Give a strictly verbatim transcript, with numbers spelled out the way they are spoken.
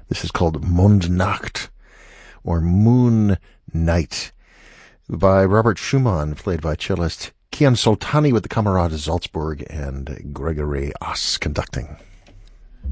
This is called Mondnacht, or Moon Night, by Robert Schumann, played by cellist Kian Soltani with the Camerata Salzburg and Gregory Ass conducting.